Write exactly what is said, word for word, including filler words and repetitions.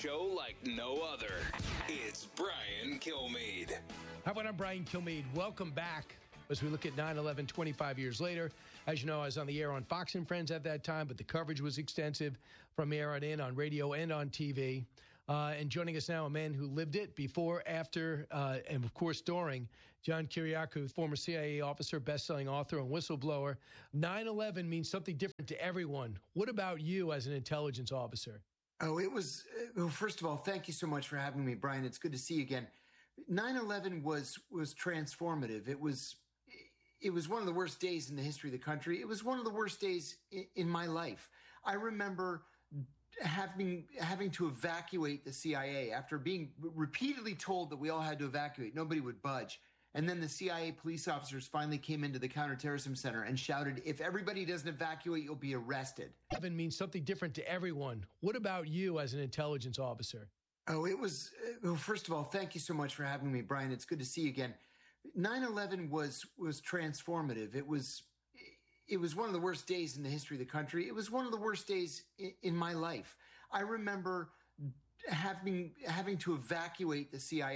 show like no other. It's Brian Kilmeade. How about I'm Brian Kilmeade? Welcome back as we look at nine eleven twenty-five years later. As you know, I was on the air on Fox and Friends at that time, but the coverage was extensive from air on in, on radio and on T V. Uh, and joining us now, a man who lived it before, after, uh, and of course during, John Kiriakou, former C I A officer, best-selling author, and whistleblower. nine eleven means something different to everyone. What about you as an intelligence officer? Oh, it was, well, first of all, thank you so much for having me, Brian. It's good to see you again. nine eleven was was transformative. It was it was one of the worst days in the history of the country. It was one of the worst days in, in my life. I remember having having to evacuate the C I A after being repeatedly told that we all had to evacuate. Nobody would budge. And then the C I A police officers finally came into the counterterrorism center and shouted, if everybody doesn't evacuate, you'll be arrested. Heaven means something different to everyone. What about you as an intelligence officer? Oh, it was, well, first of all, thank you so much for having me, Brian. It's good to see you again. nine eleven was was transformative. It was it was one of the worst days in the history of the country. It was one of the worst days in, in my life. I remember having having to evacuate the C I A